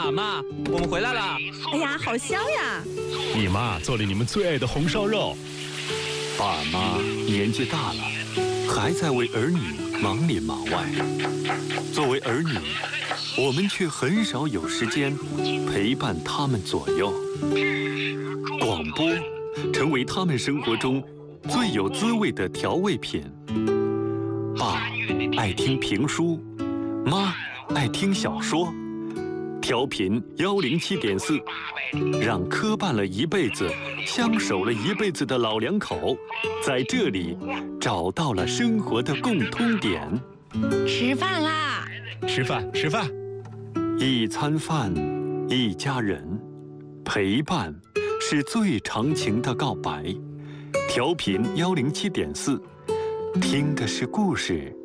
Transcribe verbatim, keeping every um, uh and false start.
爸妈，我们回来了。 哎呀，好香呀！ 你妈做了你们最爱的红烧肉。 爸妈年纪大了，还在为儿女忙里忙外。作为儿女，我们却很少有时间陪伴他们左右。广播成为他们生活中最有滋味的调味品。爸爱听评书，妈爱听小说。调频幺零七点四，让磕绊了一辈子、相守了一辈子的老两口，在这里找到了生活的共通点。 吃饭啦！ 吃饭，吃饭。 一餐饭，一家人，陪伴是最长情的告白。调频幺零七点四，听的是故事，